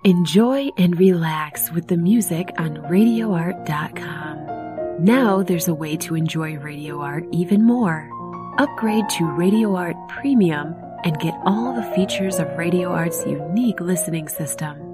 Enjoy and relax with the music on RadioArt.com. Now there's a way to enjoy Radio Art even more. Upgrade to Radio Art Premium and get all the features of Radio Art's unique listening system.